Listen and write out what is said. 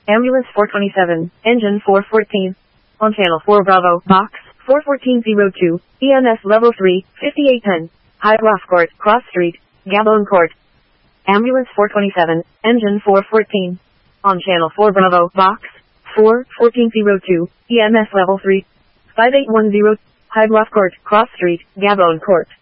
Ambulance 427, Engine 414. On Channel 4 Bravo, Box 41402, EMS Level 3, 5810. Highcroft Court, Cross Street, Gabon Court. Ambulance 427, Engine 414. On Channel 4 Bravo, Box 41402, EMS Level 3, 5810. Highcroft Court, Cross Street, Gabon Court.